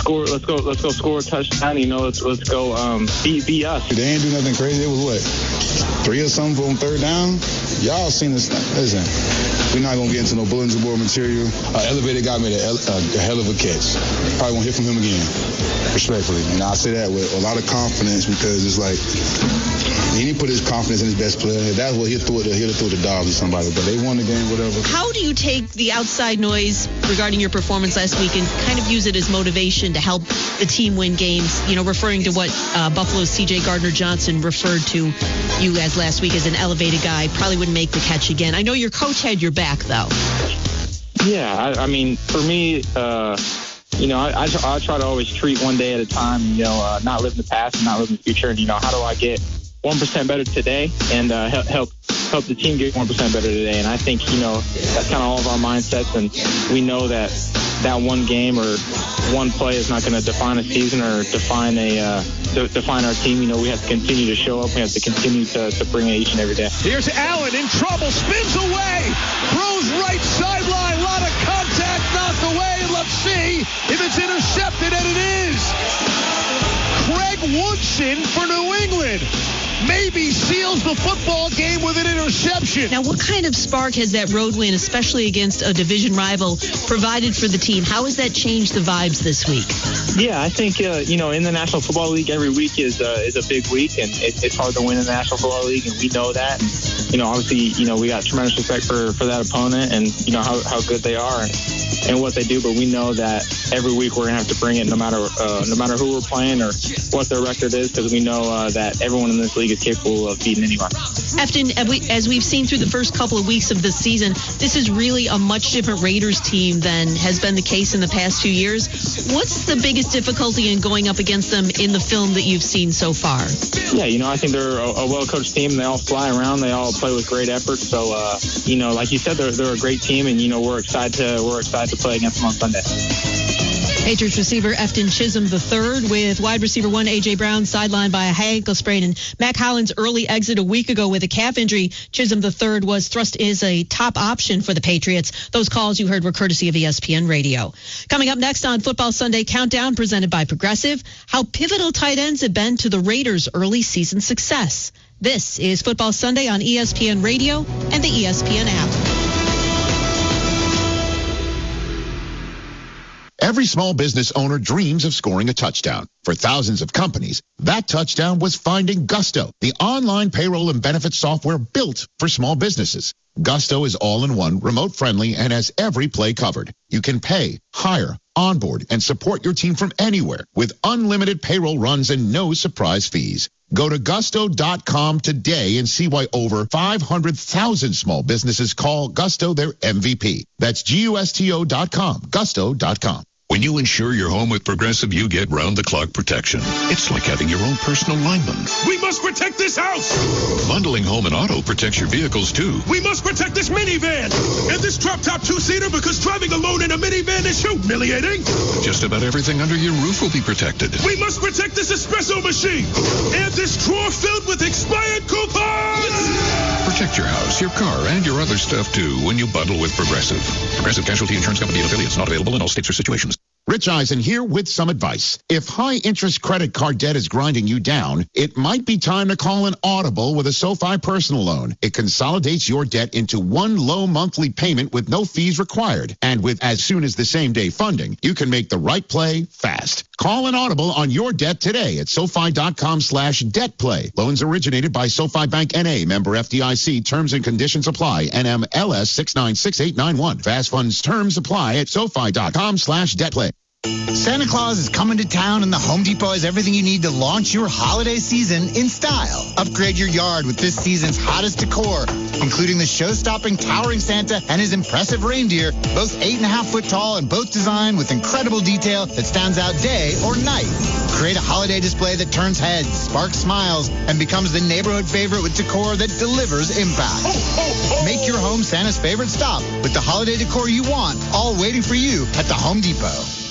score. Let's go score a touchdown. Let's go beat us. They ain't do nothing crazy. It was what, 3 or something on third down? Y'all seen this? Listen, we're not gonna get into no bulletin board material. Elevator guy made a hell of a catch. Probably won't hear from him again, respectfully. And I say that with a lot of confidence because it's like he didn't put his confidence in his best player. That's what he'll throw the dog to somebody. But they won the game, whatever. How do you take the outside noise regarding your performance last week and kind of use it as motivation to help the team win games? Referring to what Buffalo's C.J. Gardner-Johnson referred to you as last week as an elevated guy. Probably wouldn't make the catch again. I know your coach had your back, though. Yeah, I mean, for me, I try to always treat one day at a time, not live in the past and not live in the future. And, how do I get 1% better today and help the team get 1% better today? And I think, that's kind of all of our mindsets. And we know that one game or one play is not going to define a season or define our team. We have to continue to show up. We have to continue to bring it each and every day. Here's Allen in trouble, spins away, throws right sideline, a lot of contact, knocked away. Let's see if it's intercepted, and it is. Craig Woodson for New England maybe seals the football game with an interception. Now, what kind of spark has that road win, especially against a division rival, provided for the team? How has that changed the vibes this week? Yeah, I think, in the National Football League, every week is a big week, and it's hard to win in the National Football League, and we know that. And, obviously, we got tremendous respect for that opponent and, how good they are and what they do. But we know that every week we're going to have to bring it no matter who we're playing or what their record is, because we know that everyone in this league is capable of beating anyone. Efton, as we've seen through the first couple of weeks of this season, this is really a much different Raiders team than has been the case in the past few years. What's the biggest difficulty in going up against them in the film that you've seen so far? Yeah, I think they're a well-coached team. They all fly around. They all play with great effort. So, like you said, they're a great team, and we're excited to play against them on Sunday. Patriots receiver Efton Chisholm III with wide receiver 1 A.J. Brown sidelined by a high ankle sprain, and Mack Hollins' early exit a week ago with a calf injury. Chisholm III was thrust as a top option for the Patriots. Those calls you heard were courtesy of ESPN Radio. Coming up next on Football Sunday Countdown, presented by Progressive, how pivotal tight ends have been to the Raiders' early season success. This is Football Sunday on ESPN Radio and the ESPN app. Every small business owner dreams of scoring a touchdown. For thousands of companies, that touchdown was finding Gusto, the online payroll and benefits software built for small businesses. Gusto is all-in-one, remote-friendly, and has every play covered. You can pay, hire, onboard, and support your team from anywhere with unlimited payroll runs and no surprise fees. Go to gusto.com today and see why over 500,000 small businesses call Gusto their MVP. That's GUSTO.com, gusto.com. When you insure your home with Progressive, you get round-the-clock protection. It's like having your own personal lineman. We must protect this house! Bundling home and auto protects your vehicles, too. We must protect this minivan! And this drop-top two-seater, because driving alone in a minivan is humiliating! Just about everything under your roof will be protected. We must protect this espresso machine! And this drawer filled with expired coupons! Protect your house, your car, and your other stuff, too, when you bundle with Progressive. Progressive Casualty Insurance Company and affiliates, not available in all states or situations. Rich Eisen here with some advice. If high-interest credit card debt is grinding you down, it might be time to call an Audible with a SoFi personal loan. It consolidates your debt into one low monthly payment with no fees required. And with as soon as the same-day funding, you can make the right play fast. Call an Audible on your debt today at SoFi.com/debtplay. Loans originated by SoFi Bank N.A., member FDIC. Terms and conditions apply. NMLS 696891. Fast funds terms apply at SoFi.com/debtplay. Santa Claus is coming to town, and the Home Depot has everything you need to launch your holiday season in style. Upgrade your yard with this season's hottest decor, including the show-stopping towering Santa and his impressive reindeer, both 8.5 foot tall and both designed with incredible detail that stands out day or night. Create a holiday display that turns heads, sparks smiles, and becomes the neighborhood favorite with decor that delivers impact. Make your home Santa's favorite stop with the holiday decor you want, all waiting for you at the Home Depot.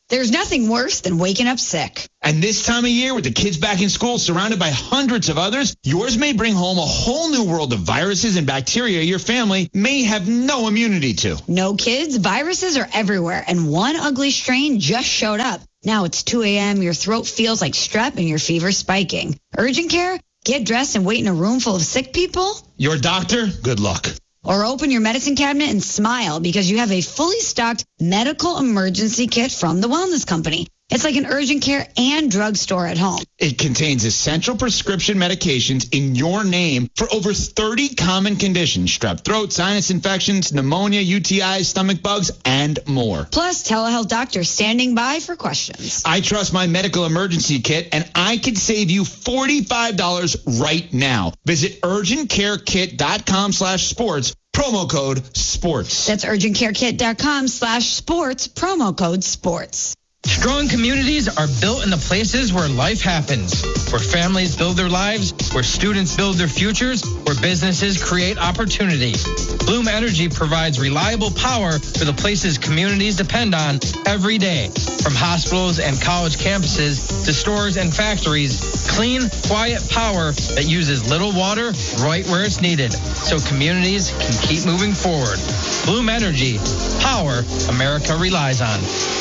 There's nothing worse than waking up sick. And this time of year, with the kids back in school, surrounded by hundreds of others, yours may bring home a whole new world of viruses and bacteria your family may have no immunity to. No, kids, viruses are everywhere, and one ugly strain just showed up. Now it's 2 a.m., your throat feels like strep, and your fever's spiking. Urgent care? Get dressed and wait in a room full of sick people? Your doctor? Good luck. Or open your medicine cabinet and smile because you have a fully stocked medical emergency kit from the Wellness Company. It's like an urgent care and drugstore at home. It contains essential prescription medications in your name for over 30 common conditions: strep throat, sinus infections, pneumonia, UTIs, stomach bugs, and more. Plus, telehealth doctors standing by for questions. I trust my medical emergency kit, and I can save you $45 right now. Visit urgentcarekit.com/sports. Promo code SPORTS. That's urgentcarekit.com/sports. Promo code SPORTS. Strong communities are built in the places where life happens, where families build their lives, where students build their futures, where businesses create opportunity. Bloom Energy provides reliable power for the places communities depend on every day. From hospitals and college campuses to stores and factories, clean, quiet power that uses little water right where it's needed, so communities can keep moving forward. Bloom Energy, power America relies on.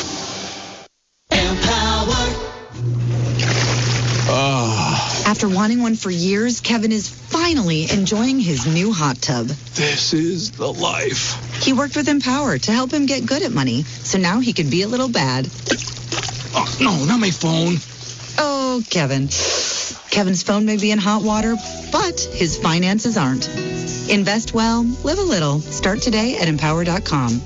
After wanting one for years, Kevin is finally enjoying his new hot tub. This is the life. He worked with Empower to help him get good at money, so now he can be a little bad. Oh, no, not my phone. Oh, Kevin. Kevin's phone may be in hot water, but his finances aren't. Invest well, live a little. Start today at Empower.com.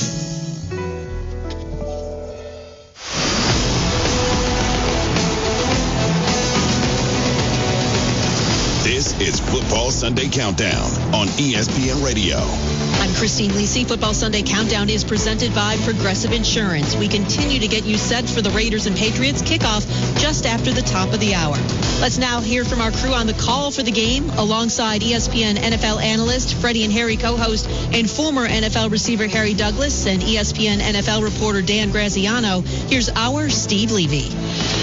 This is Football Sunday Countdown on ESPN Radio. I'm Christine Lisi. Football Sunday Countdown is presented by Progressive Insurance. We continue to get you set for the Raiders and Patriots kickoff just after the top of the hour. Let's now hear from our crew on the call for the game, alongside ESPN NFL analyst Freddie and Harry co-host and former NFL receiver Harry Douglas and ESPN NFL reporter Dan Graziano. Here's our Steve Levy.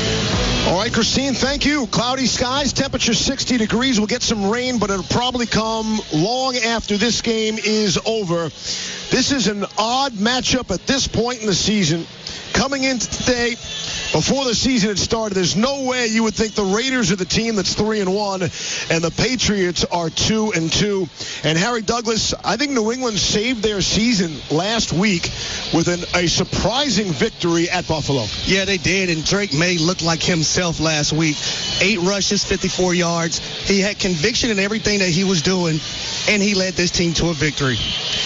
All right, Christine, thank you. Cloudy skies, temperature 60 degrees. We'll get some rain, but it'll probably come long after this game is over. This is an odd matchup at this point in the season. Coming into today, before the season had started, there's no way you would think the Raiders are the team that's 3-1 and the Patriots are 2-2. And Harry Douglas, I think New England saved their season last week with a surprising victory at Buffalo. Yeah, they did, and Drake May looked like himself last week. 8 rushes, 54 yards. He had conviction in everything that he was doing, and he led this team to a victory.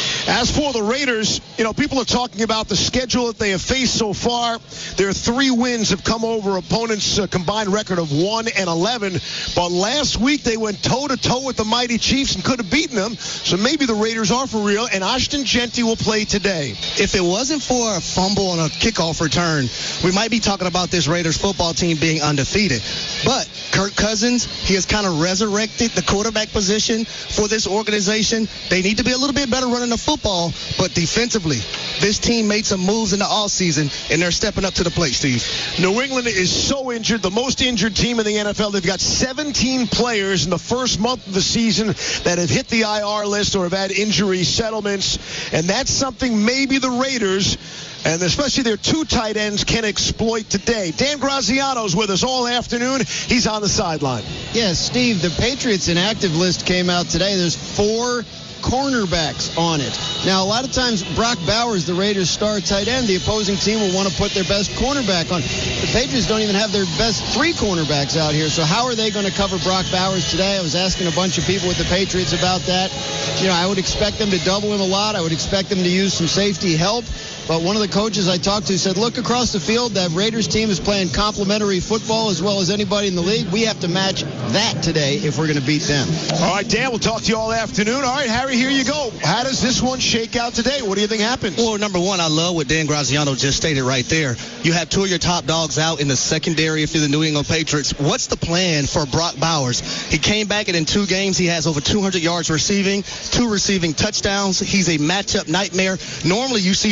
As for the Raiders, people are talking about the schedule that they have faced so far. Their 3 wins have come over opponents' combined record of 1-11. But last week they went toe-to-toe with the mighty Chiefs and could have beaten them. So maybe the Raiders are for real, and Ashton Jeanty will play today. If it wasn't for a fumble on a kickoff return, we might be talking about this Raiders football team being undefeated. But Kirk Cousins, he has kind of resurrected the quarterback position for this organization. They need to be a little bit better running the football, but defensively, this team made some moves in the offseason, and they're stepping up to the plate, Steve. New England is so injured, the most injured team in the NFL. They've got 17 players in the first month of the season that have hit the IR list or have had injury settlements, and that's something maybe the Raiders, and especially their 2 tight ends, can exploit today. Dan Graziano's with us all afternoon. He's on the sideline. Yes, Steve, the Patriots inactive list came out today. There's 4 cornerbacks on it. Now, a lot of times, Brock Bowers, the Raiders' star tight end, the opposing team will want to put their best cornerback on. The Patriots don't even have their best 3 cornerbacks out here, so how are they going to cover Brock Bowers today? I was asking a bunch of people with the Patriots about that. I would expect them to double him a lot. I would expect them to use some safety help. But one of the coaches I talked to said, look across the field. That Raiders team is playing complementary football as well as anybody in the league. We have to match that today if we're going to beat them. All right, Dan, we'll talk to you all afternoon. All right, Harry, here you go. How does this one shake out today? What do you think happens? Well, number one, I love what Dan Graziano just stated right there. You have 2 of your top dogs out in the secondary if you're the New England Patriots. What's the plan for Brock Bowers? He came back, and in 2 games, he has over 200 yards receiving, 2 receiving touchdowns. He's a matchup nightmare. Normally, you see teams number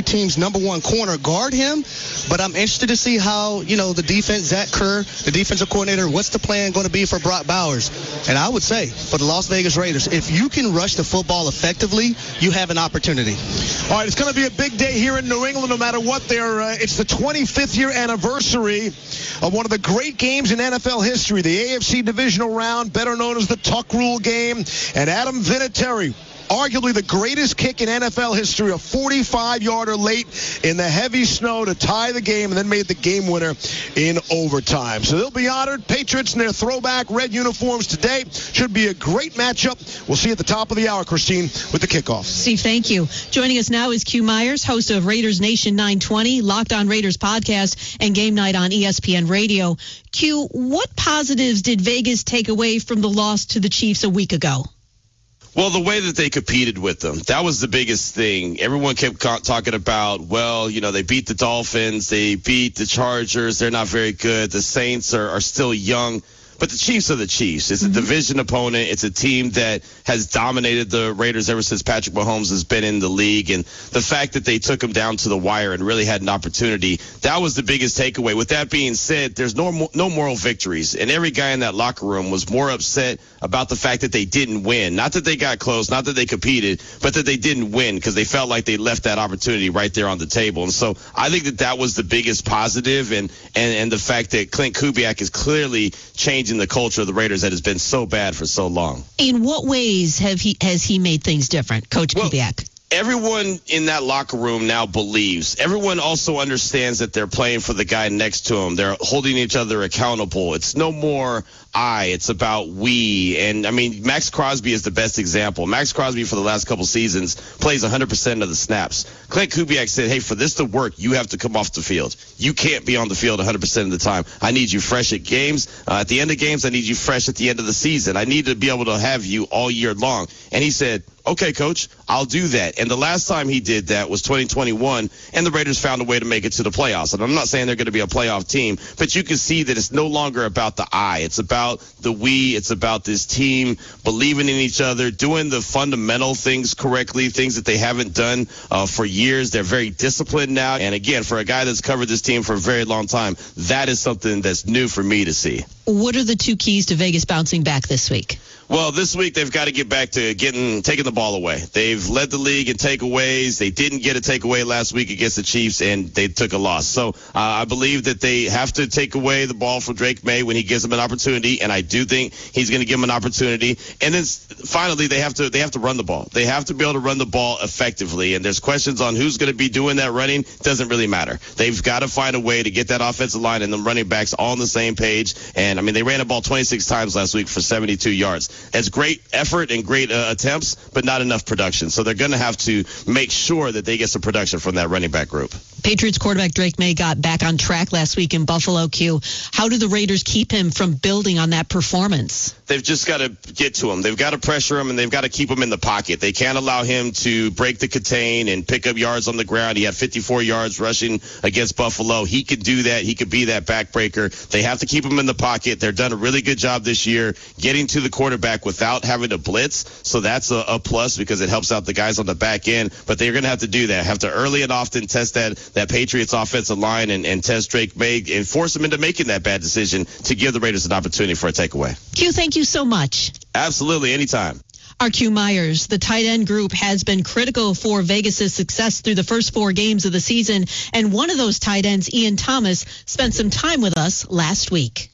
number one corner, guard him. But I'm interested to see how, the defense, Zach Kerr, the defensive coordinator, what's the plan going to be for Brock Bowers? And I would say, for the Las Vegas Raiders, if you can rush the football effectively, you have an opportunity. All right, it's going to be a big day here in New England, no matter what. It's the 25th year anniversary of one of the great games in NFL history, the AFC Divisional Round, better known as the Tuck Rule game. And Adam Vinatieri, arguably the greatest kick in NFL history, a 45-yarder late in the heavy snow to tie the game, and then made the game winner in overtime. So they'll be honored. Patriots in their throwback red uniforms today. Should be a great matchup. We'll see you at the top of the hour, Christine, with the kickoff. Steve, thank you. Joining us now is Q Myers, host of Raiders Nation 920, Locked On Raiders podcast, and Game Night on ESPN Radio. Q, what positives did Vegas take away from the loss to the Chiefs a week ago? Well, the way that they competed with them, that was the biggest thing. Everyone kept talking about, they beat the Dolphins, they beat the Chargers, they're not very good. The Saints are still young. But the Chiefs are the Chiefs. It's a division opponent. It's a team that has dominated the Raiders ever since Patrick Mahomes has been in the league. And the fact that they took them down to the wire and really had an opportunity, that was the biggest takeaway. With that being said, there's no moral victories. And every guy in that locker room was more upset about the fact that they didn't win. Not that they got close, not that they competed, but that they didn't win because they felt like they left that opportunity right there on the table. And so I think that was the biggest positive. And the fact that Clint Kubiak is clearly changing the culture of the Raiders that has been so bad for so long. In what ways has he made things different, Coach Kubiak? Everyone in that locker room now believes. Everyone also understands that they're playing for the guy next to them. They're holding each other accountable. It's no more it's about we. And, Max Crosby is the best example. Max Crosby for the last couple seasons plays 100% of the snaps. Clint Kubiak said, hey, for this to work, you have to come off the field. You can't be on the field 100% of the time. I need you fresh at games. At the end of games, I need you fresh at the end of the season. I need to be able to have you all year long. And he said, okay, Coach, I'll do that. And the last time he did that was 2021, and the Raiders found a way to make it to the playoffs. And I'm not saying they're going to be a playoff team, but you can see that it's no longer about the I. It's about the we. It's about this team believing in each other, doing the fundamental things correctly, things that they haven't done for years. They're very disciplined now. And again, for a guy that's covered this team for a very long time, that is something that's new for me to see. What are the two keys to Vegas bouncing back this week? Well, this week they've got to get back to taking the ball away. They've led the league in takeaways. They didn't get a takeaway last week against the Chiefs, and they took a loss. So I believe that they have to take away the ball from Drake May when he gives them an opportunity, and I do think he's going to give them an opportunity. And then finally, they have to run the ball. They have to be able to run the ball effectively. And there's questions on who's going to be doing that running. Doesn't really matter. They've got to find a way to get that offensive line and the running backs all on the same page. And they ran the ball 26 times last week for 72 yards. That's great effort and great attempts, but not enough production. So they're going to have to make sure that they get some production from that running back group. Patriots quarterback Drake May got back on track last week in Buffalo, Q. How do the Raiders keep him from building on that performance? They've just got to get to him. They've got to pressure him, and they've got to keep him in the pocket. They can't allow him to break the contain and pick up yards on the ground. He had 54 yards rushing against Buffalo. He could do that. He could be that backbreaker. They have to keep him in the pocket. They've done a really good job this year getting to the quarterback without having to blitz. So that's a plus because it helps out the guys on the back end. But they're going to have to do that. Have to early and often test that Patriots offensive line and test Drake May and force him into making that bad decision to give the Raiders an opportunity for a takeaway. Q, thank you so much. Absolutely. Anytime. Our Q Myers, the tight end group has been critical for Vegas' success through the first 4 games of the season. And one of those tight ends, Ian Thomas, spent some time with us last week.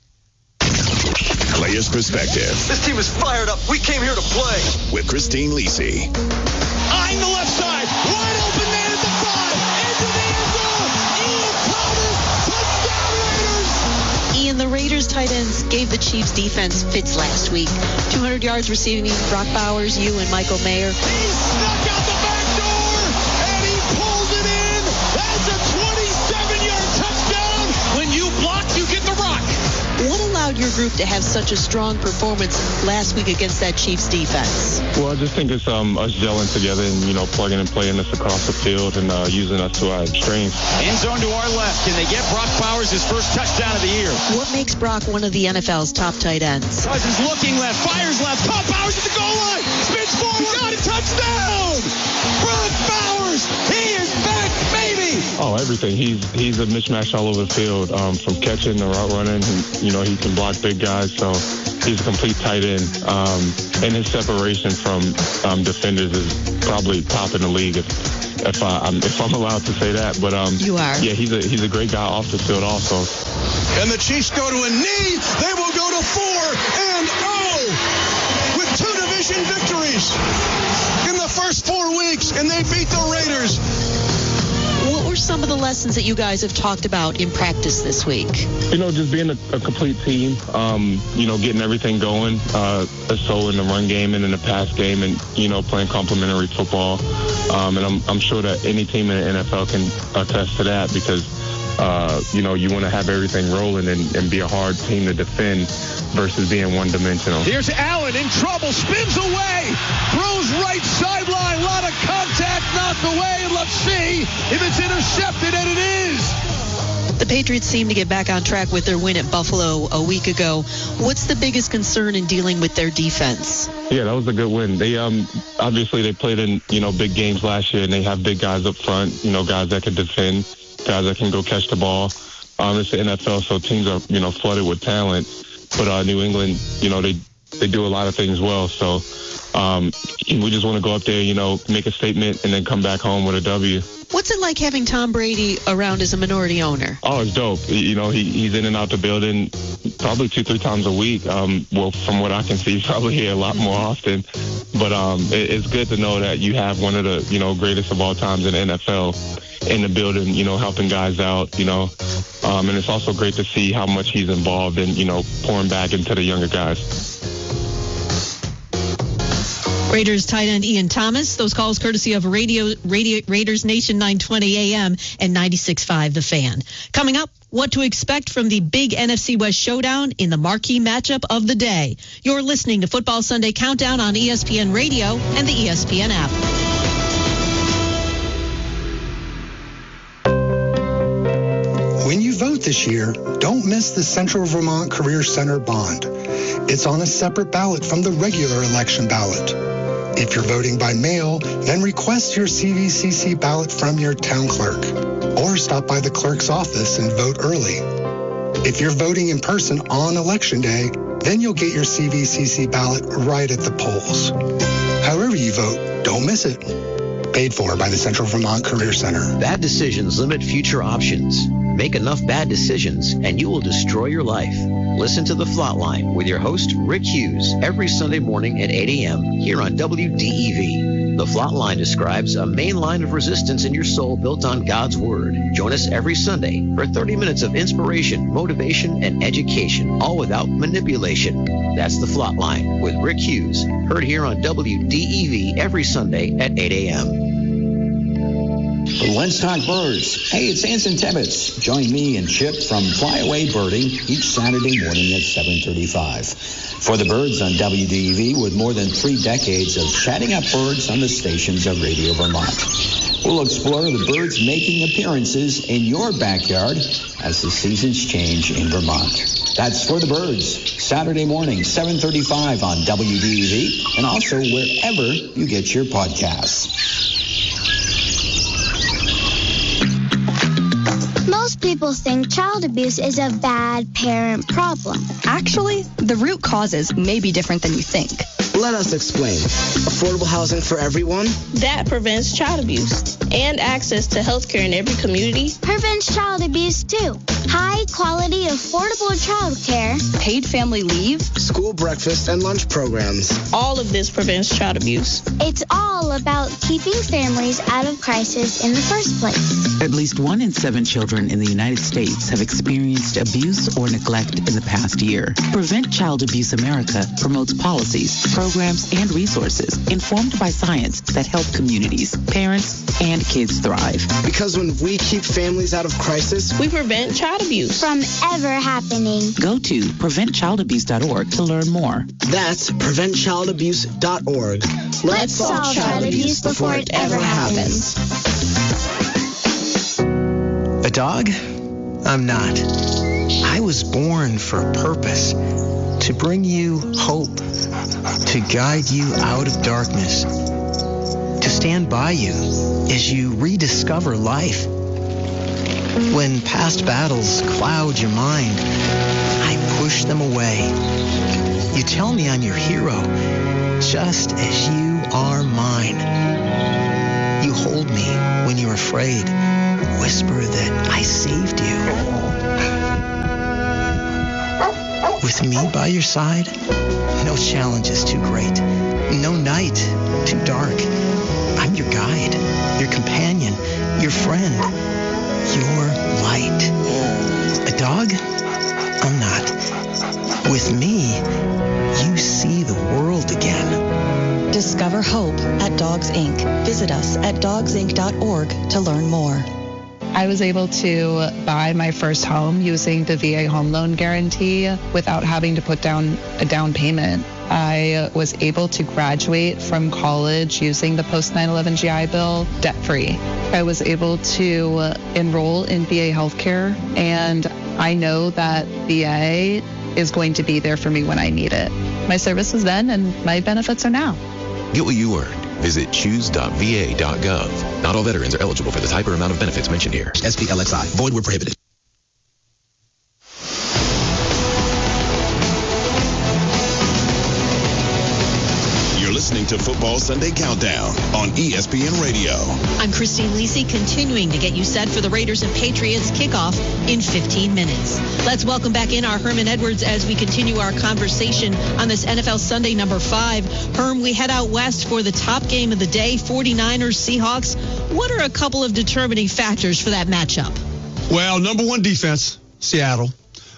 Players' perspective. This team is fired up. We came here to play. With Christine Lisi. Eyeing the left side. Wide open man at the 5. Into the end zone. Ian Thomas. Touchdown Raiders. Ian, the Raiders tight ends gave the Chiefs defense fits last week. 200 yards receiving, Brock Bowers, you, and Michael Mayer. He snuck out the back door, and he pulls it in. That's a 27-yard touchdown. When you block, you get the rock. What allowed your group to have such a strong performance last week against that Chiefs defense? Well, I just think it's us gelling together and, plugging and playing us across the field and using us to our strengths. End zone to our left. Can they get Brock Bowers his first touchdown of the year? What makes Brock one of the NFL's top tight ends? Cousins looking left, fires left, caught Bowers at the goal line, spins forward, got a touchdown! Brock Bowers! Bowers. He is back, baby. Oh, everything. He's a mismatch all over the field, from catching to route running. He can block big guys, so he's a complete tight end. And his separation from defenders is probably top in the league if I'm allowed to say that. But you are. Yeah, he's a great guy off the field also. And the Chiefs go to a knee. They will go to 4-0 with 2 division victories in the first 4 weeks, and they beat the Raiders. What were some of the lessons that you guys have talked about in practice this week? Just being a complete team, getting everything going, so in the run game and in the pass game, and, playing complementary football. And I'm sure that any team in the NFL can attest to that because, you want to have everything rolling and be a hard team to defend versus being one-dimensional. Here's Allen in trouble, spins away, throws right sideline, a lot of contact, knocked away. Let's see if it's intercepted, and it is. The Patriots seem to get back on track with their win at Buffalo a week ago. What's the biggest concern in dealing with their defense? Yeah, that was a good win. They obviously they played in big games last year, and they have big guys up front. Guys that can defend, guys that can go catch the ball. It's the NFL, so teams are flooded with talent. But New England, they do a lot of things well. So we just want to go up there, make a statement, and then come back home with a W. What's it like having Tom Brady around as a minority owner? Oh, it's dope. He's in and out the building probably 2-3 times a week. Well, from what I can see, he's probably here a lot more often. But it's good to know that you have one of the, greatest of all times in the NFL in the building, helping guys out, and it's also great to see how much he's involved in, pouring back into the younger guys. Raiders tight end Ian Thomas. Those calls courtesy of Raiders Nation 920 AM and 96.5 The Fan. Coming up, what to expect from the big NFC West showdown in the marquee matchup of the day. You're listening to Football Sunday Countdown on ESPN Radio and the ESPN app. When you vote this year, don't miss the Central Vermont Career Center bond. It's on a separate ballot from the regular election ballot. If you're voting by mail, then request your CVCC ballot from your town clerk, or stop by the clerk's office and vote early. If you're voting in person on Election Day, then you'll get your CVCC ballot right at the polls. However you vote, don't miss it. Paid for by the Central Vermont Career Center. Bad decisions limit future options. Make enough bad decisions and you will destroy your life. Listen to The Flatline with your host, Rick Hughes, every Sunday morning at 8 a.m. here on WDEV. The Flatline describes a main line of resistance in your soul built on God's Word. Join us every Sunday for 30 minutes of inspiration, motivation, and education, all without manipulation. That's The Flatline with Rick Hughes, heard here on WDEV every Sunday at 8 a.m. Let's talk birds. Hey, it's Anson Tebbets. Join me and Chip from Flyaway Birding each Saturday morning at 7:35. For the birds on WDEV, with more than 3 decades of chatting up birds on the stations of Radio Vermont. We'll explore the birds making appearances in your backyard as the seasons change in Vermont. That's For the Birds, Saturday morning, 7:35 on WDEV, and also wherever you get your podcasts. Most people think child abuse is a bad parent problem. Actually, the root causes may be different than you think. Let us explain. Affordable housing for everyone. That prevents child abuse. And access to health care in every community. Prevents child abuse, too. High quality, affordable child care. Paid family leave. School breakfast and lunch programs. All of this prevents child abuse. It's all about keeping families out of crisis in the first place. At least 1 in 7 children in the United States have experienced abuse or neglect in the past year. Prevent Child Abuse America promotes policies, programs, and resources informed by science that help communities, parents, and kids thrive. Because when we keep families out of crisis, we prevent child abuse from ever happening. Go to preventchildabuse.org to learn more. That's preventchildabuse.org. Let's solve child abuse before it ever happens. A dog? I'm not. I was born for a purpose. To bring you hope. To guide you out of darkness. to stand by you as you rediscover life. When past battles cloud your mind, I push them away. You tell me I'm your hero, just as you are mine. You hold me when you're afraid, whisper that I saved you. With me by your side, no challenge is too great, no night too dark. I'm your guide, your companion, your friend, your light. A dog? I'm not. With me, you see the world again. Discover hope at Dogs Inc. Visit us at dogsinc.org to learn more. I was able to buy my first home using the VA home loan guarantee without having to put down a down payment. I was able to graduate from college using the post 9/11 GI Bill debt-free. I was able to enroll in VA healthcare, and I know that VA is going to be there for me when I need it. My service was then, and my benefits are now. Get what you earned. Visit choose.va.gov. Not all veterans are eligible for the type or amount of benefits mentioned here. SPLXI. Void where prohibited. Listening to Football Sunday Countdown on ESPN Radio. I'm Christine Lisi, continuing to get you set for the Raiders and Patriots kickoff in 15 minutes. Let's welcome back in our Herman Edwards as we continue our conversation on this NFL Sunday number 5. Herm, we head out west for the top game of the day, 49ers, Seahawks. What are a couple of determining factors for that matchup? Well, number one defense, Seattle,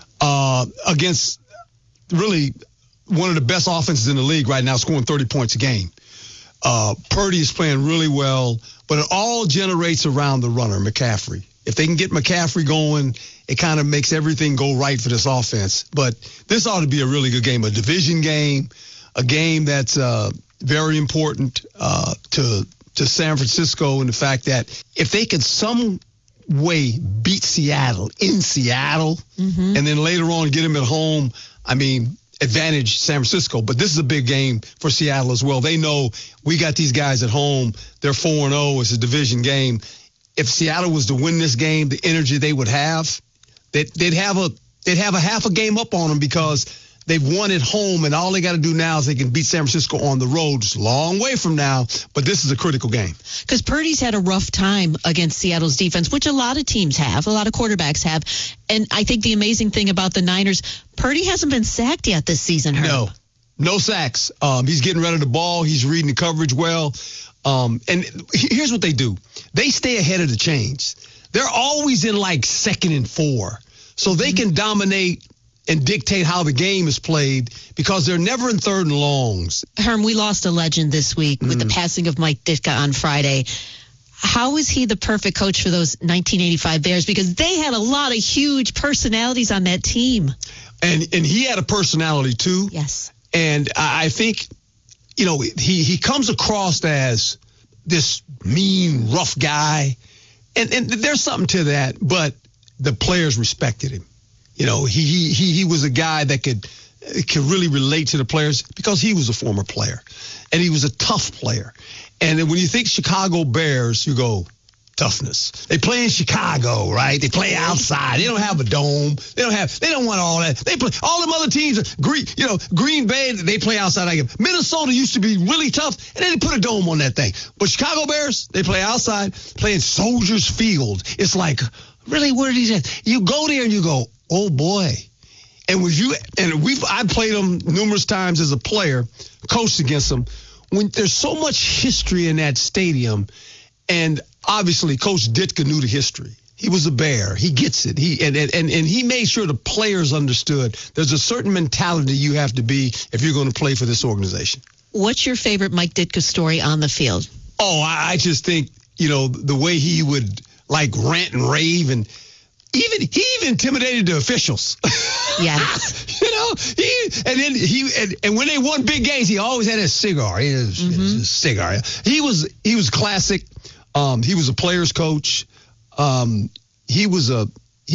against really one of the best offenses in the league right now, scoring 30 points a game. Purdy is playing really well, but it all generates around the runner, McCaffrey. If they can get McCaffrey going, it kind of makes everything go right for this offense. But this ought to be a really good game, a division game, a game that's very important to San Francisco, in the fact that if they could some way beat Seattle in Seattle and then later on get them at home, I mean, advantage San Francisco. But this is a big game for Seattle as well. They know we got these guys at home. They're 4-0. It's a division game. If Seattle was to win this game, the energy they would have, they'd have a half a game up on them because they've won at home, and all they got to do now is they can beat San Francisco on the road. It's a long way from now, but this is a critical game. Because Purdy's had a rough time against Seattle's defense, which a lot of teams have, a lot of quarterbacks have. And I think the amazing thing about the Niners, Purdy hasn't been sacked yet this season, Herb. No sacks. He's getting rid of the ball. He's reading the coverage well. And here's what they do. They stay ahead of the chains. They're always in like 2nd and 4. So they can dominate and dictate how the game is played because they're never in 3rd and longs. Herm, we lost a legend this week with the passing of Mike Ditka on Friday. How is he the perfect coach for those 1985 Bears? Because they had a lot of huge personalities on that team. And he had a personality too. Yes. And I think, he comes across as this mean, rough guy. And there's something to that, but the players respected him. He was a guy that could really relate to the players because he was a former player, and he was a tough player. And then when you think Chicago Bears, you go toughness. They play in Chicago, right? They play outside. They don't have a dome. They don't want all that. They play all them other teams. Green Bay, they play outside. Minnesota used to be really tough, and then they put a dome on that thing. But Chicago Bears, they play outside, playing Soldiers Field. It's like, really, what are these at? You go there and you go, oh boy. And I played them numerous times as a player, coached against them. When there's so much history in that stadium, and obviously Coach Ditka knew the history. He was a Bear. He gets it. And he made sure the players understood there's a certain mentality you have to be if you're going to play for this organization. What's your favorite Mike Ditka story on the field? Oh, I just think, the way he would rant and rave, and he even intimidated the officials. Yes. And when they won big games, he always had a cigar. He was a cigar. He was classic. He was a player's coach. He was a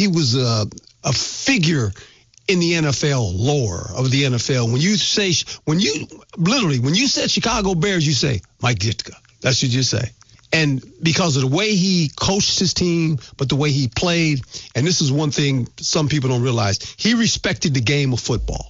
figure in the NFL lore of the NFL. When you said Chicago Bears, you say Mike Ditka. That should just say. And because of the way he coached his team, but the way he played, and this is one thing some people don't realize, he respected the game of football.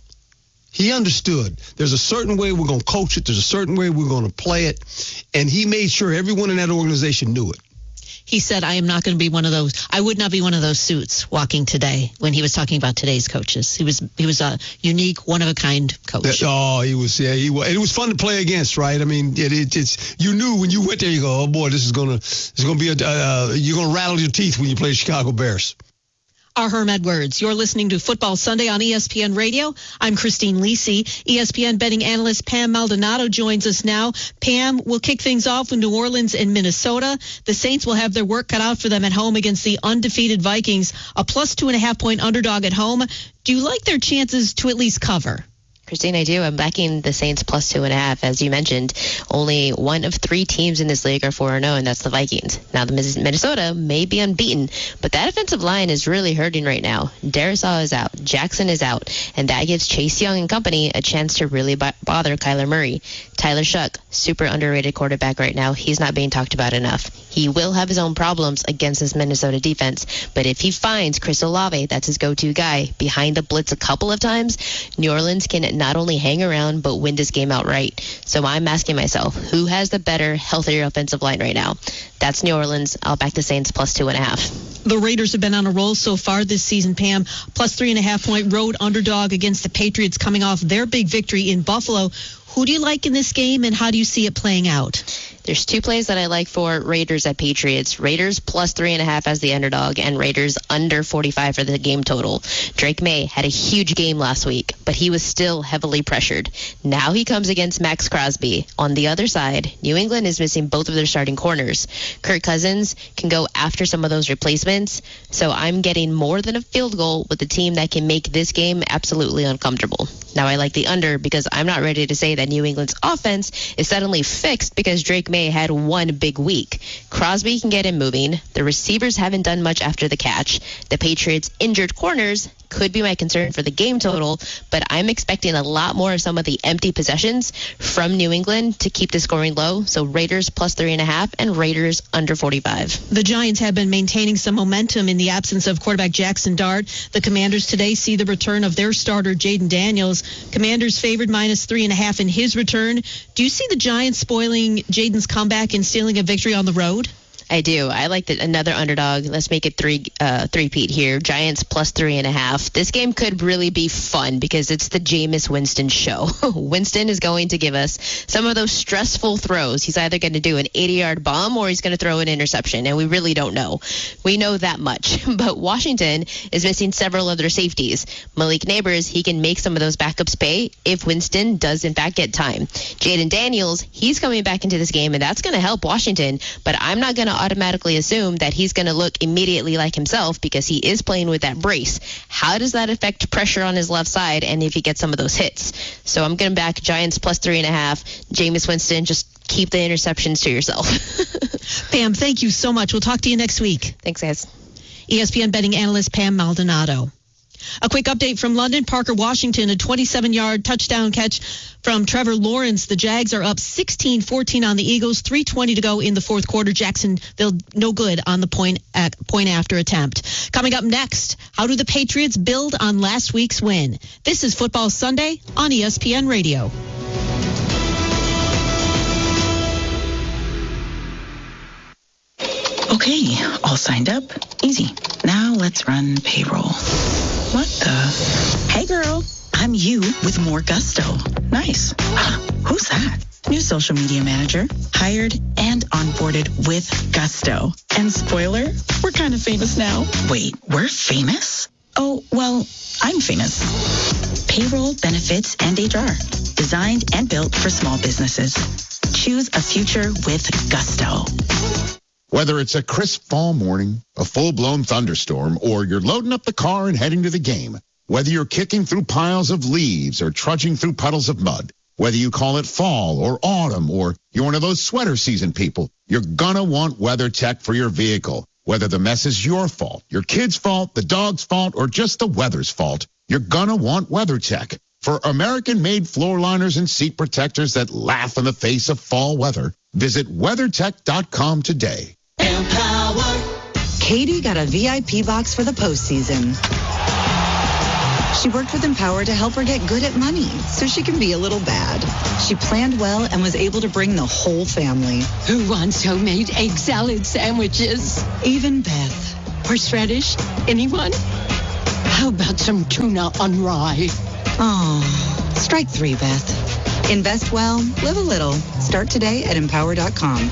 He understood there's a certain way we're going to coach it, there's a certain way we're going to play it, and he made sure everyone in that organization knew it. He said, I am not going to be one of those. I would not be one of those suits walking today when he was talking about today's coaches. He was a unique, one-of-a-kind coach. He was. It was fun to play against, right? I mean, it's you knew when you went there, you go, oh, boy, this is going to be you're going to rattle your teeth when you play the Chicago Bears. Herm Edwards. You're listening to Football Sunday on ESPN Radio. I'm Christine Lisi. ESPN betting analyst Pam Maldonado joins us now. Pam, we'll kick things off with New Orleans and Minnesota. The Saints will have their work cut out for them at home against the undefeated Vikings, a plus 2.5-point underdog at home. Do you like their chances to at least cover? Christine, I do. I'm backing the Saints plus 2.5. As you mentioned, only one of 3 teams in this league are 4-0, and that's the Vikings. Now, the Minnesota may be unbeaten, but that offensive line is really hurting right now. Darisaw is out. Jackson is out, and that gives Chase Young and company a chance to really bother Kyler Murray. Tyler Shuck, super underrated quarterback right now. He's not being talked about enough. He will have his own problems against this Minnesota defense, but if he finds Chris Olave, that's his go-to guy, behind the blitz a couple of times, New Orleans can not only hang around, but win this game outright. So I'm asking myself, who has the better, healthier offensive line right now? That's New Orleans. I'll back the Saints plus 2.5. The Raiders have been on a roll so far this season, Pam. Plus 3.5-point road underdog against the Patriots coming off their big victory in Buffalo. Who do you like in this game, and how do you see it playing out? There's 2 plays that I like for Raiders at Patriots. Raiders plus 3.5 as the underdog, and Raiders under 45 for the game total. Drake May had a huge game last week, but he was still heavily pressured. Now he comes against Max Crosby. On the other side, New England is missing both of their starting corners. Kirk Cousins can go after some of those replacements, so I'm getting more than a field goal with a team that can make this game absolutely uncomfortable. Now I like the under because I'm not ready to say that New England's offense is suddenly fixed because Drake May had one big week. Crosby can get him moving. The receivers haven't done much after the catch. The Patriots' injured corners could be my concern for the game total, but I'm expecting a lot more of some of the empty possessions from New England to keep the scoring low. So Raiders plus 3.5 and Raiders under 45. The Giants have been maintaining some momentum in the absence of quarterback Jackson Dart. The Commanders today see the return of their starter Jaden Daniels. Commanders favored minus 3.5 in his return. Do you see the Giants spoiling Jaden's comeback and stealing a victory on the road? I do. I like another underdog. Let's make it three-peat here. Giants plus 3.5. This game could really be fun because it's the Jameis Winston show. Winston is going to give us some of those stressful throws. He's either going to do an 80-yard bomb or he's going to throw an interception, and we really don't know. We know that much. But Washington is missing several of their safeties. Malik Neighbors, he can make some of those backups pay if Winston does, in fact, get time. Jaden Daniels, he's coming back into this game, and that's going to help Washington, but I'm not going to automatically assume that he's going to look immediately like himself because he is playing with that brace. How does that affect pressure on his left side and if he gets some of those hits? So I'm going to back Giants plus 3.5. Jameis Winston, just keep the interceptions to yourself. Pam, thank you so much. We'll talk to you next week. Thanks, guys. ESPN betting analyst Pam Maldonado. A quick update from London. Parker Washington, a 27-yard touchdown catch from Trevor Lawrence. The Jags are up 16-14 on the Eagles. 3:20 to go in the fourth quarter. Jacksonville no good on the point after attempt. Coming up next, how do the Patriots build on last week's win? This is Football Sunday on ESPN Radio. Okay, all signed up. Easy. Now let's run payroll. What the? Hey girl, I'm you with more gusto. Nice. Who's that? New social media manager. Hired and onboarded with gusto. And spoiler, we're kind of famous now. Wait, we're famous? Oh, well, I'm famous. Payroll, benefits, and HR. Designed and built for small businesses. Choose a future with gusto. Whether it's a crisp fall morning, a full-blown thunderstorm, or you're loading up the car and heading to the game, whether you're kicking through piles of leaves or trudging through puddles of mud, whether you call it fall or autumn or you're one of those sweater season people, you're gonna want WeatherTech for your vehicle. Whether the mess is your fault, your kid's fault, the dog's fault, or just the weather's fault, you're gonna want WeatherTech. For American-made floor liners and seat protectors that laugh in the face of fall weather, visit WeatherTech.com today. Empower. Katie got a VIP box for the postseason. She worked with Empower to help her get good at money so she can be a little bad. She planned well and was able to bring the whole family. Who wants homemade egg salad sandwiches? Even Beth. Horseradish? Anyone? How about some tuna on rye? Oh, strike 3, Beth. Invest well, live a little. Start today at Empower.com.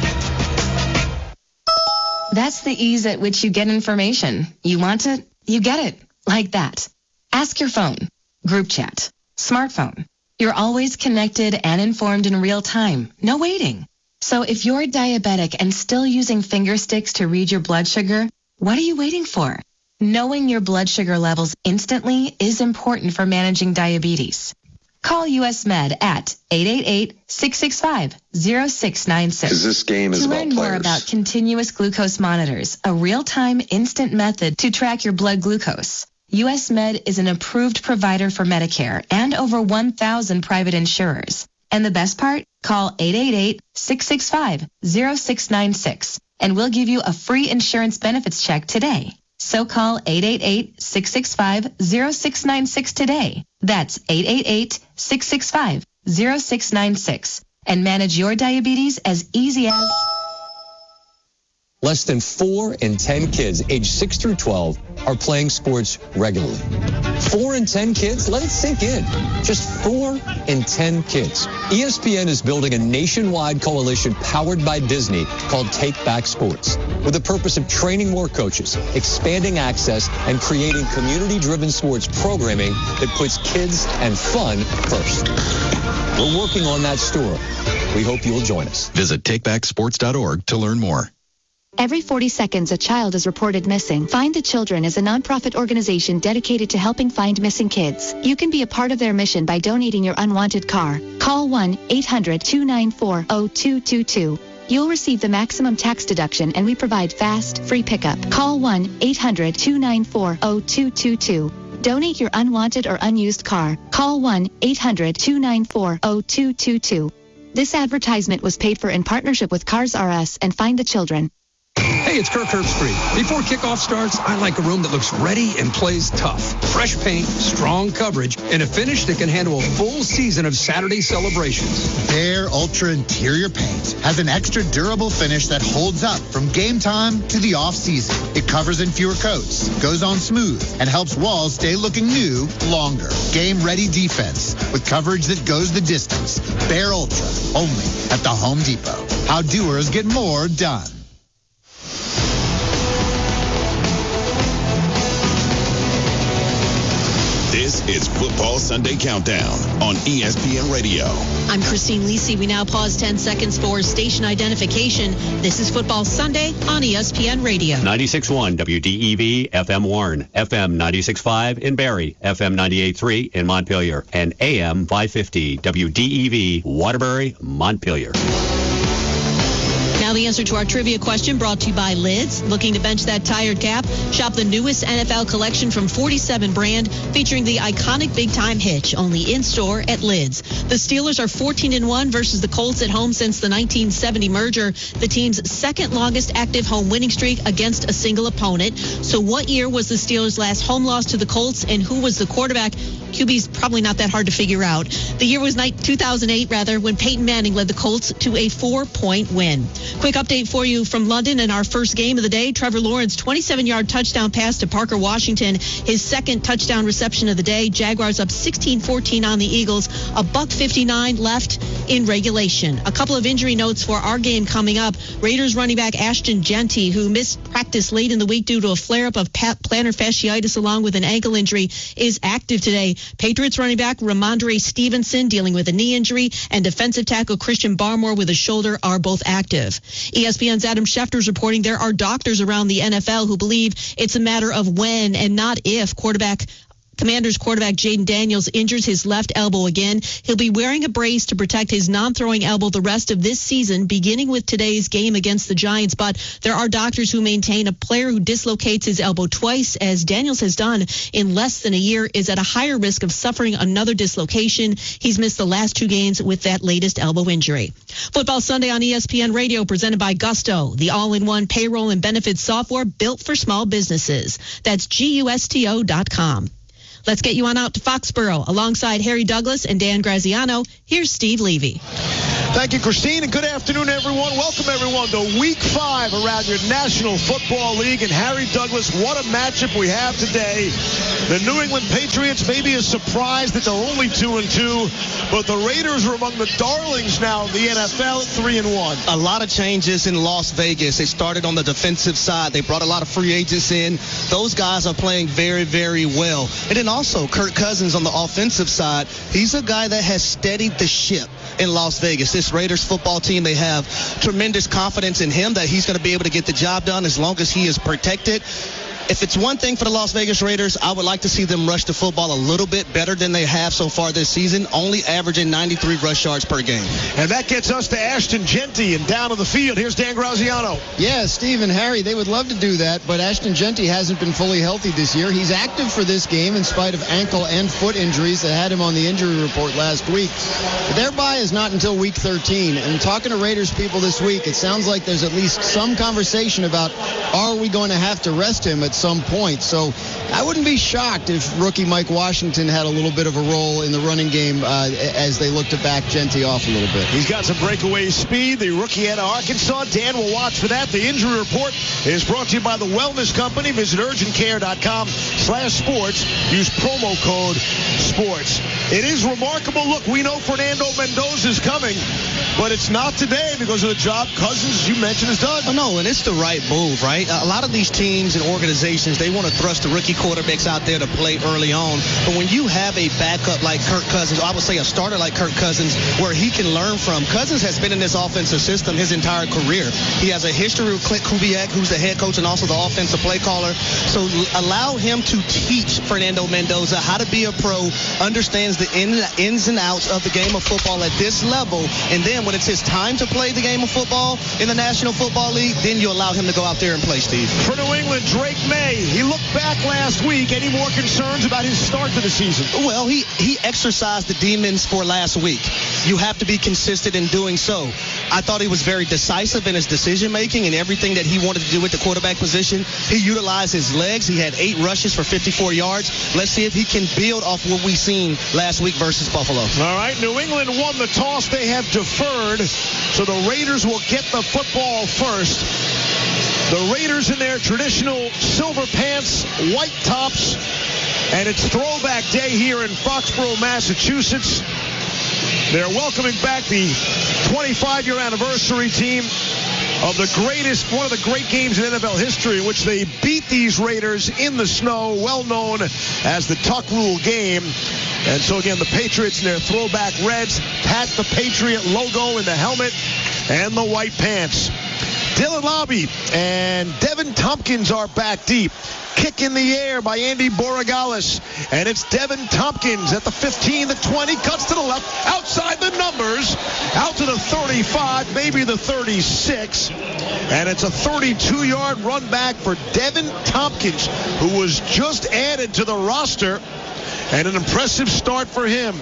That's the ease at which you get information. You want it, you get it. Like that. Ask your phone, group chat, smartphone. You're always connected and informed in real time. No waiting. So if you're diabetic and still using finger sticks to read your blood sugar, what are you waiting for? Knowing your blood sugar levels instantly is important for managing diabetes. Call US Med at 888-665-0696. Because this game is to about learn players. more about continuous glucose monitors, a real-time instant method to track your blood glucose. US Med is an approved provider for Medicare and over 1,000 private insurers. And the best part? Call 888-665-0696 and we'll give you a free insurance benefits check today. So call 888-665-0696 today. That's 888-665-0696 and manage your diabetes as easy as... Less than 4 in 10 kids aged 6 through 12 are playing sports regularly. 4 in 10 kids? Let it sink in. Just 4 in 10 kids. ESPN is building a nationwide coalition powered by Disney called Take Back Sports, with the purpose of training more coaches, expanding access, and creating community-driven sports programming that puts kids and fun first. We're working on that story. We hope you'll join us. Visit takebacksports.org to learn more. Every 40 seconds, a child is reported missing. Find the Children is a nonprofit organization dedicated to helping find missing kids. You can be a part of their mission by donating your unwanted car. Call 1-800-294-0222. You'll receive the maximum tax deduction, and we provide fast, free pickup. Call 1-800-294-0222. Donate your unwanted or unused car. Call 1-800-294-0222. This advertisement was paid for in partnership with Cars R Us and Find the Children. Hey, it's Kirk Herbstreit. Before kickoff starts, I like a room that looks ready and plays tough. Fresh paint, strong coverage, and a finish that can handle a full season of Saturday celebrations. Behr Ultra Interior Paint has an extra durable finish that holds up from game time to the off-season. It covers in fewer coats, goes on smooth, and helps walls stay looking new longer. Game-ready defense with coverage that goes the distance. Behr Ultra, only at the Home Depot. How doers get more done. This is Football Sunday Countdown on ESPN Radio. I'm Christine Lisi. We now pause 10 seconds for station identification. This is Football Sunday on ESPN Radio. 96.1 WDEV, FM Warren, FM 96.5 in Barrie, FM 98.3 in Montpelier, and AM 550 WDEV, Waterbury, Montpelier. Now the answer to our trivia question brought to you by Lids. Looking to bench that tired cap? Shop the newest NFL collection from 47 brand featuring the iconic big time hitch, only in store at Lids. The Steelers are 14-1 versus the Colts at home since the 1970 merger, the team's second longest active home winning streak against a single opponent. So what year was the Steelers' last home loss to the Colts, and who was the quarterback? QB's probably not that hard to figure out. The year was 2008, when Peyton Manning led the Colts to a 4-point win. Quick update for you from London in our first game of the day. Trevor Lawrence, 27-yard touchdown pass to Parker Washington, his second touchdown reception of the day. Jaguars up 16-14 on the Eagles. $1:59 left in regulation. A couple of injury notes for our game coming up. Raiders running back Ashton Jeanty, who missed practice late in the week due to a flare-up of plantar fasciitis along with an ankle injury, is active today. Patriots running back Ramondre Stevenson dealing with a knee injury, and defensive tackle Christian Barmore with a shoulder are both active. ESPN's Adam Schefter is reporting there are doctors around the NFL who believe it's a matter of when and not if quarterback Commanders quarterback Jaden Daniels injures his left elbow again. He'll be wearing a brace to protect his non-throwing elbow the rest of this season, beginning with today's game against the Giants. But there are doctors who maintain a player who dislocates his elbow twice, as Daniels has done in less than a year, is at a higher risk of suffering another dislocation. He's missed the last 2 games with that latest elbow injury. Football Sunday on ESPN Radio, presented by Gusto, the all-in-one payroll and benefits software built for small businesses. That's GUSTO.com. Let's get you on out to Foxborough. Alongside Harry Douglas and Dan Graziano, here's Steve Levy. Thank you, Christine, and good afternoon, everyone. Welcome, everyone, to Week 5 around your National Football League. And Harry Douglas, what a matchup we have today. The New England Patriots may be a surprise that they're only 2-2, but the Raiders are among the darlings now in the NFL at 3-1. A lot of changes in Las Vegas. They started on the defensive side. They brought a lot of free agents in. Those guys are playing very, very well. And then also Kirk Cousins on the offensive side. He's a guy that has steadied the ship in Las Vegas. This Raiders football team, they have tremendous confidence in him that he's going to be able to get the job done as long as he is protected. If it's one thing for the Las Vegas Raiders, I would like to see them rush the football a little bit better than they have so far this season, only averaging 93 rush yards per game. And that gets us to Ashton Jeanty and down on the field. Here's Dan Graziano. Yeah, Steve and Harry, they would love to do that, but Ashton Jeanty hasn't been fully healthy this year. He's active for this game in spite of ankle and foot injuries that had him on the injury report last week. But their bye is not until week 13. And talking to Raiders people this week, it sounds like there's at least some conversation about, are we going to have to rest him at some point? So I wouldn't be shocked if rookie Mike Washington had a little bit of a role in the running game as they look to back Jeanty off a little bit. He's got some breakaway speed, the rookie out of Arkansas. Dan will watch for that. The injury report is brought to you by the Wellness Company. Visit urgentcare.com/sports. Use promo code SPORTS. It is remarkable. Look, we know Fernando Mendoza is coming, but it's not today because of the job Cousins, you mentioned, has done. Oh, no, and it's the right move, right? A lot of these teams and organizations, they want to thrust the rookie quarterbacks out there to play early on. But when you have a backup like Kirk Cousins, or I would say a starter like Kirk Cousins, where he can learn from. Cousins has been in this offensive system his entire career. He has a history with Clint Kubiak, who's the head coach and also the offensive play caller. So allow him to teach Fernando Mendoza how to be a pro, understands the ins and outs of the game of football at this level. And then when it's his time to play the game of football in the National Football League, then you allow him to go out there and play, Steve. For New England, Drake May, he looked back last week. Any more concerns about his start to the season? Well, he exercised the demons for last week. You have to be consistent in doing so. I thought he was very decisive in his decision-making and everything that he wanted to do with the quarterback position. He utilized his legs. He had 8 rushes for 54 yards. Let's see if he can build off what we seen last week versus Buffalo. All right, New England won the toss. They have deferred, so the Raiders will get the football first. The Raiders in their traditional silver pants, white tops, and it's throwback day here in Foxborough, Massachusetts. They're welcoming back the 25-year anniversary team of the greatest, one of the great games in NFL history, in which they beat these Raiders in the snow, well known as the Tuck Rule game. And so again, the Patriots in their throwback reds, pat the Patriot logo in the helmet and the white pants. Dylan Lobby and Devin Tompkins are back deep. Kick in the air by Andy Borregales. And it's Devin Tompkins at the 15, the 20, cuts to the left, outside the numbers, out to the 35, maybe the 36. And it's a 32-yard run back for Devin Tompkins, who was just added to the roster. And an impressive start for him.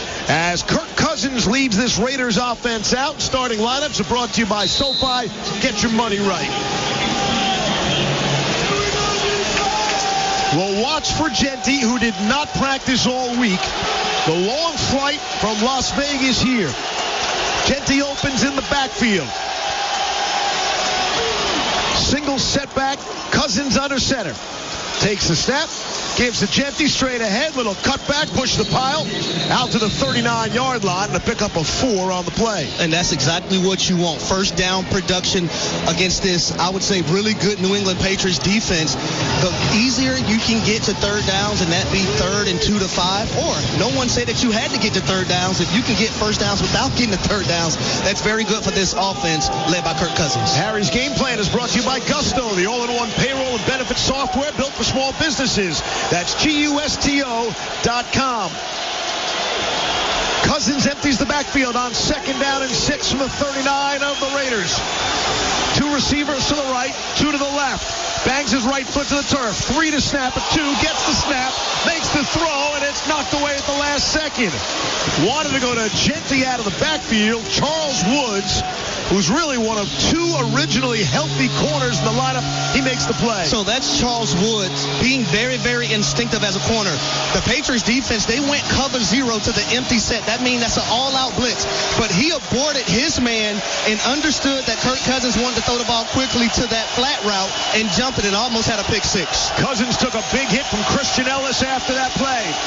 As Kirk Cousins leads this Raiders offense out, starting lineups are brought to you by SoFi. Get your money right. We'll watch for Jeanty, who did not practice all week. The long flight from Las Vegas here. Jeanty opens in the backfield. Single setback, Cousins under center. Takes the snap, gives to Jeanty straight ahead, little cutback, push the pile, out to the 39-yard line, and a pickup of 4 on the play. And that's exactly what you want. First down production against this, I would say, really good New England Patriots defense. The easier you can get to third downs, and that be 3rd and 2 to 5, or no one said that you had to get to third downs. If you can get first downs without getting to third downs, that's very good for this offense led by Kirk Cousins. Harry's Game Plan is brought to you by Gusto, the all-in-one payroll and benefits software built for small businesses. That's GUSTO.com. Cousins empties the backfield on 2nd down and 6 from the 39 of the Raiders. 2 receivers to the right, 2 to the left. Bangs his right foot to the turf. 3 to snap at 2. Gets the snap. Makes the throw, and it's knocked away at the last second. Wanted to go to Gentry out of the backfield. Charles Woods, who's really one of 2 originally healthy corners in the lineup, he makes the play. So that's Charles Woods being very, very instinctive as a corner. The Patriots defense, they went cover 0 to the empty set. That means that's an all-out blitz. But he aborted his man and understood that Kirk Cousins wanted to throw the ball quickly to that flat route and jump it and almost had a pick 6. Cousins took a big hit from Christian Ellis after that play.